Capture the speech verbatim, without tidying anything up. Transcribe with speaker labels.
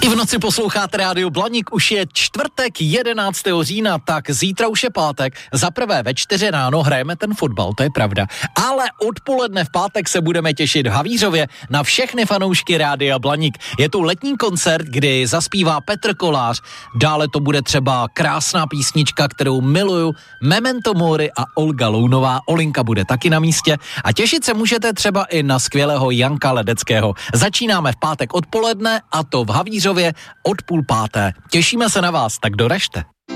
Speaker 1: I v noci posloucháte Rádio Blaník, už je čtvrtek jedenáctého října, tak zítra už je pátek. Za prvé ve čtyři ráno hrajeme ten fotbal, to je pravda. Ale odpoledne v pátek se budeme těšit v Havířově na všechny fanoušky Rádia Blaník. Je tu letní koncert, kdy zaspívá Petr Kolář, dále to bude třeba krásná písnička, kterou miluju, Memento Mori a Olga Lounová. Olinka bude taky na místě a těšit se můžete třeba i na skvělého Janka Ledeckého. Začínáme v pátek odpoledne a to v Havířově od půl páté. Těšíme se na vás, tak doražte.